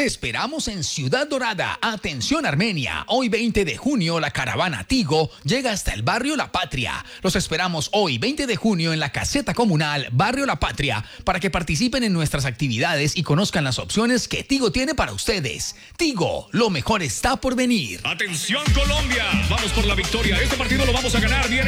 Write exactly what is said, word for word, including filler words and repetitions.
Te esperamos en Ciudad Dorada. Atención Armenia. Hoy veinte de junio la caravana Tigo llega hasta el barrio La Patria. Los esperamos hoy veinte de junio en la caseta comunal Barrio La Patria para que participen en nuestras actividades y conozcan las opciones que Tigo tiene para ustedes. Tigo, lo mejor está por venir. Atención Colombia. Vamos por la victoria. Este partido lo vamos a ganar. Viene